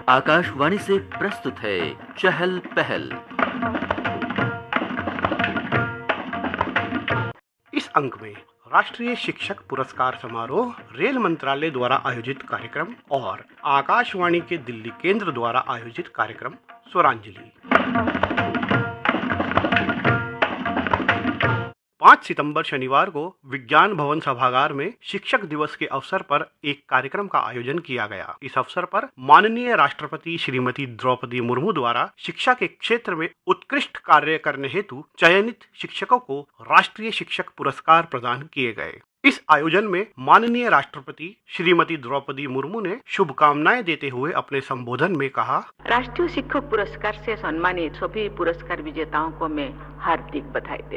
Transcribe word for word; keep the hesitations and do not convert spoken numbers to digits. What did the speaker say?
आकाशवाणी से प्रस्तुत है चहल पहल। इस अंक में राष्ट्रीय शिक्षक पुरस्कार समारोह, रेल मंत्रालय द्वारा आयोजित कार्यक्रम और आकाशवाणी के दिल्ली केंद्र द्वारा आयोजित कार्यक्रम स्वरांजलि। पाँच सितंबर शनिवार को विज्ञान भवन सभागार में शिक्षक दिवस के अवसर पर एक कार्यक्रम का आयोजन किया गया। इस अवसर पर माननीय राष्ट्रपति श्रीमती द्रौपदी मुर्मू द्वारा शिक्षा के क्षेत्र में उत्कृष्ट कार्य करने हेतु चयनित शिक्षकों को राष्ट्रीय शिक्षक पुरस्कार प्रदान किए गए। इस आयोजन में माननीय राष्ट्रपति श्रीमती द्रौपदी मुर्मू ने शुभकामनाएं देते हुए अपने संबोधन में कहा, राष्ट्रीय शिक्षक पुरस्कार से सम्मानित सभी पुरस्कार विजेताओं को मैं हार्दिक बधाई देती हूं।